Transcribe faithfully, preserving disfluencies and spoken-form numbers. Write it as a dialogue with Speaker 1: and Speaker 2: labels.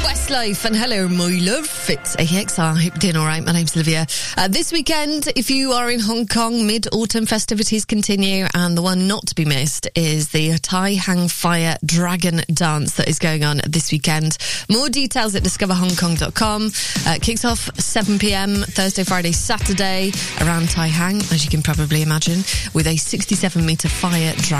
Speaker 1: Westlife, and hello, my love. It's A X R. Hope you're doing all right. My name's Olivia. Uh, this weekend, if you are in Hong Kong, mid-autumn festivities continue, and the one not to be missed is the Tai Hang Fire Dragon Dance that is going on this weekend. More details at discover hong kong dot com. Uh, kicks off seven p.m. Thursday, Friday, Saturday around Tai Hang, as you can probably imagine, with a sixty-seven metre fire dragon.